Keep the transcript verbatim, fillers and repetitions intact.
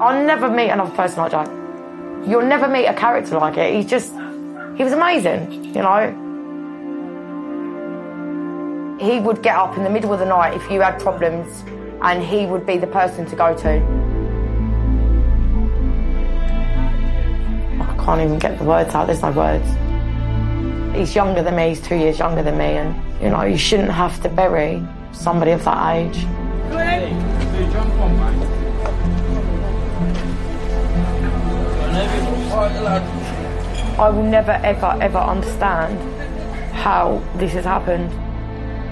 I'll never meet another person like Joe. You'll never meet a character like it. He's just, he was amazing, you know. He would get up in the middle of the night if you had problems, and he would be the person to go to. I can't even get the words out, there's no words. He's younger than me, he's two years younger than me, and, you know, you shouldn't have to bury somebody of that age. I will never, ever, ever understand how this has happened.